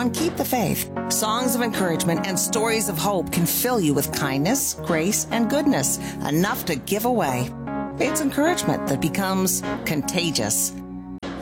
on Keep the Faith. Songs of encouragement and stories of hope can fill you with kindness, grace, and goodness, enough to give away. It's encouragement that becomes contagious.